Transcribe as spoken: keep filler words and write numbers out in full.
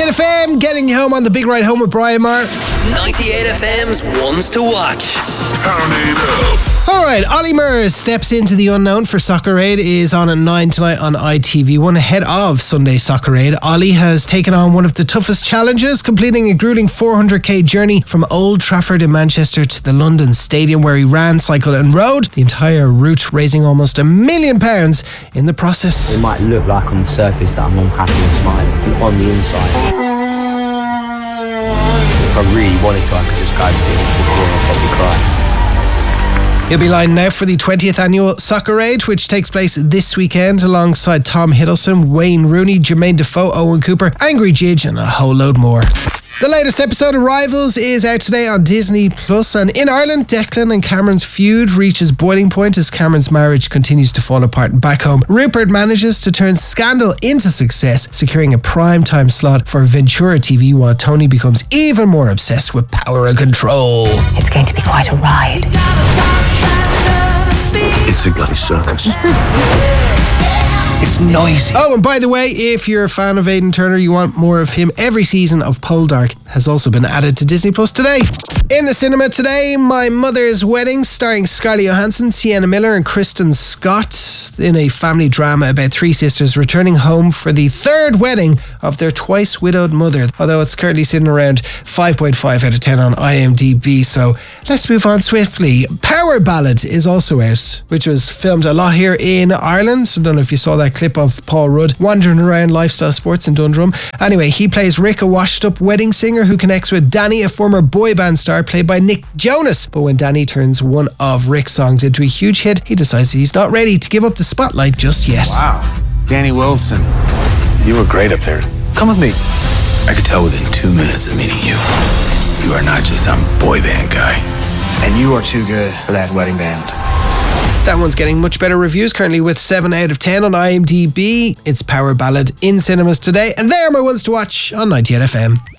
ninety-eight F M, getting you home on the big ride home with Brian Marr. ninety-eight F M's ones to watch. Turn it up. Alright, Ollie Murs steps into the unknown for Soccer Aid, is on at nine tonight on I T V one ahead of Sunday Soccer Aid. Ollie has taken on one of the toughest challenges, completing a grueling four hundred k journey from Old Trafford in Manchester to the London Stadium, where he ran, cycled and rode the entire route, raising almost a million pounds in the process. It might look like on the surface that I'm all happy and smiling, but on the inside, if I really wanted to, I could just go and sit into the corner and probably cry. He'll be lining out for the twentieth annual Soccer Aid, which takes place this weekend alongside Tom Hiddleston, Wayne Rooney, Jermaine Defoe, Owen Cooper, Angry Jidge and a whole load more. The latest episode of Rivals is out today on Disney Plus, and in Ireland, Declan and Cameron's feud reaches boiling point as Cameron's marriage continues to fall apart. And back home, Rupert manages to turn scandal into success, securing a primetime slot for Ventura T V, while Tony becomes even more obsessed with power and control. It's going to be quite a ride. It's a bloody circus. It's noisy. Oh, and by the way, if you're a fan of Aidan Turner, you want more of him, every season of Poldark has also been added to Disney Plus today. In the cinema today, My Mother's Wedding, starring Scarlett Johansson, Sienna Miller and Kristen Scott, in a family drama about three sisters returning home for the third wedding of their twice widowed mother, although it's currently sitting around five point five out of ten on I M D B, so let's move on swiftly. Power Ballad is also out, which was filmed a lot here in Ireland. I don't know if you saw that clip of Paul Rudd wandering around Lifestyle Sports in Dundrum. Anyway, he plays Rick, a washed up wedding singer who connects with Danny, a former boy band star played by Nick Jonas. But when Danny turns one of Rick's songs into a huge hit, he decides he's not ready to give up the spotlight just yet. Wow, Danny Wilson. You were great up there. Come with me. I could tell within two minutes of meeting you, you are not just some boy band guy. And you are too good for that wedding band. That one's getting much better reviews, currently with seven out of ten on I M D B. It's Power Ballad in cinemas today, and they're my ones to watch on ninety-eight F M.